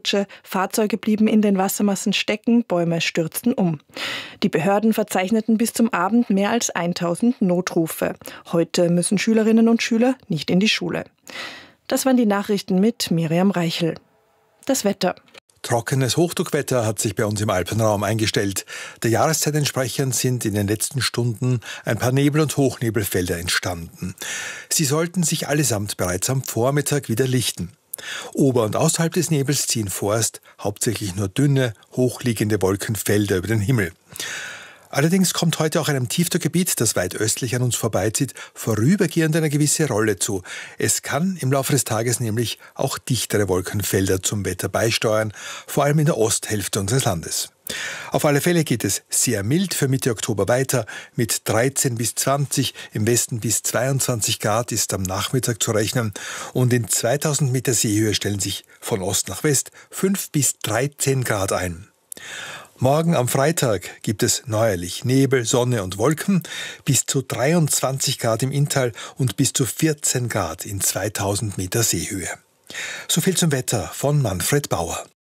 Rutsche, Fahrzeuge blieben in den Wassermassen stecken, Bäume stürzten um. Die Behörden verzeichneten bis zum Abend mehr als 1000 Notrufe. Heute müssen Schülerinnen und Schüler nicht in die Schule. Das waren die Nachrichten mit Miriam Reichel. Das Wetter. Trockenes Hochdruckwetter hat sich bei uns im Alpenraum eingestellt. Der Jahreszeit entsprechend sind in den letzten Stunden ein paar Nebel- und Hochnebelfelder entstanden. Sie sollten sich allesamt bereits am Vormittag wieder lichten. Ober- und außerhalb des Nebels ziehen vorerst hauptsächlich nur dünne, hochliegende Wolkenfelder über den Himmel. Allerdings kommt heute auch einem Tiefdruckgebiet, das weit östlich an uns vorbeizieht, vorübergehend eine gewisse Rolle zu. Es kann im Laufe des Tages nämlich auch dichtere Wolkenfelder zum Wetter beisteuern, vor allem in der Osthälfte unseres Landes. Auf alle Fälle geht es sehr mild für Mitte Oktober weiter. Mit 13 bis 20, im Westen bis 22 Grad ist am Nachmittag zu rechnen. Und in 2000 Meter Seehöhe stellen sich von Ost nach West 5 bis 13 Grad ein. Morgen am Freitag gibt es neuerlich Nebel, Sonne und Wolken, bis zu 23 Grad im Inntal und bis zu 14 Grad in 2000 Meter Seehöhe. So viel zum Wetter von Manfred Bauer.